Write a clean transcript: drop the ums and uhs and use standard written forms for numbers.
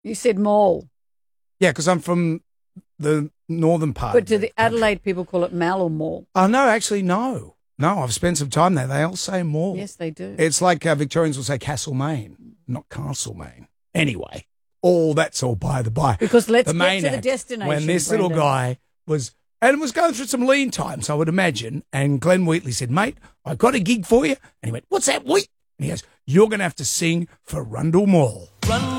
You said mall. Yeah, because I'm from the northern part. But do the Adelaide people call it mall or mall? Oh, no, actually, no. No, I've spent some time there. They all say mall. Yes, they do. It's like Victorians will say Castlemaine, not Castlemaine. Anyway, that's all by the by. Because let's get to the destination, when this Brendan. little guy was going through some lean times, I would imagine, and Glenn Wheatley said, mate, I got a gig for you. And he went, what's that, Wheat? And he goes, you're going to have to sing for Rundle Mall.